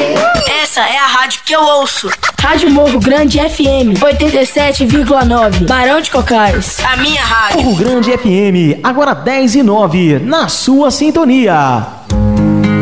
Essa é a rádio que eu ouço. Rádio Morro Grande FM 87,9, Barão de Cocais. A minha rádio. Morro Grande FM, agora 10:09, na sua sintonia.